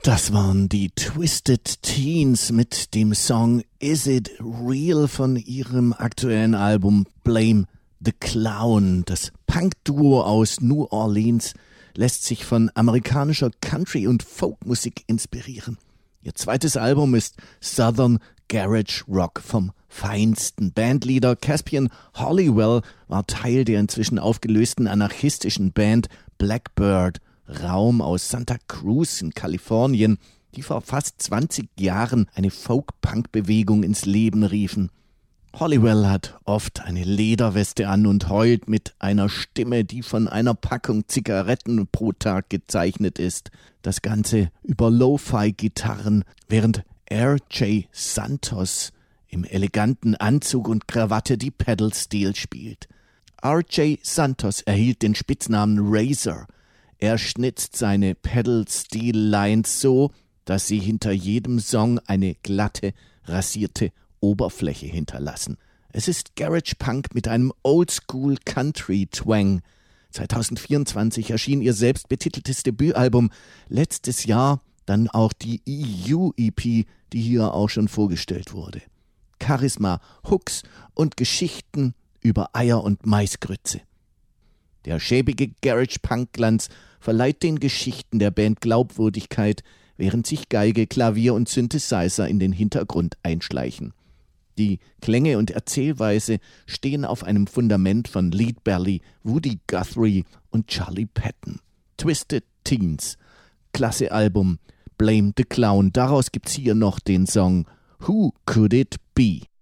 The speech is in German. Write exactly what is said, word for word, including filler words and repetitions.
Das waren die Twisted Teens mit dem Song Is It Real von ihrem aktuellen Album Blame the Clown. Das Punk-Duo aus New Orleans lässt sich von amerikanischer Country- und Folkmusik inspirieren. Ihr zweites Album ist Southern Garage Rock vom Feinsten. Bandleader Caspian Hollywell war Teil der inzwischen aufgelösten anarchistischen Band Blackbird Raum aus Santa Cruz in Kalifornien, die vor fast zwanzig Jahren eine Folk-Punk-Bewegung ins Leben riefen. Hollywell hat oft eine Lederweste an und heult mit einer Stimme, die von einer Packung Zigaretten pro Tag gezeichnet ist. Das Ganze über Lo-Fi-Gitarren, während R J Santos im eleganten Anzug und Krawatte die Pedal-Steel spielt. R J Santos erhielt den Spitznamen Razor. Er schnitzt seine Pedal-Steel-Lines so, dass sie hinter jedem Song eine glatte, rasierte Oberfläche hinterlassen. Es ist Garage Punk mit einem Oldschool-Country-Twang. zwanzig vierundzwanzig erschien ihr selbst betiteltes Debütalbum. Letztes Jahr dann auch die E U-E P, die hier auch schon vorgestellt wurde. Charisma, Hooks und Geschichten über Eier und Maisgrütze. Der schäbige Garage-Punk-Glanz verleiht den Geschichten der Band Glaubwürdigkeit, während sich Geige, Klavier und Synthesizer in den Hintergrund einschleichen. Die Klänge und Erzählweise stehen auf einem Fundament von Leadbelly, Woody Guthrie und Charlie Patton. Twisted Teens, klasse Album, Blame the Clown. Daraus gibt's hier noch den Song Who Could It Be?